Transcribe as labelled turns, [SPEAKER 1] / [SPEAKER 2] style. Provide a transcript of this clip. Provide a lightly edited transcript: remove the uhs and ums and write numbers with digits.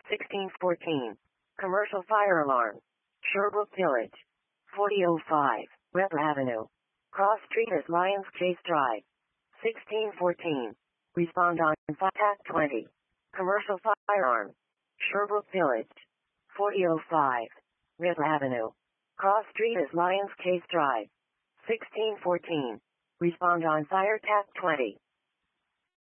[SPEAKER 1] 1614. Commercial fire alarm. Sherbrooke Village. 4005. Weber Avenue. Cross Street as Lions Chase Drive. 1614. Respond on TAC 20. Commercial firearm. Sherbrooke Village. 4005. Weber Avenue. Cross Street as Lions Chase Drive. 1614. Respond on fire TAC 20.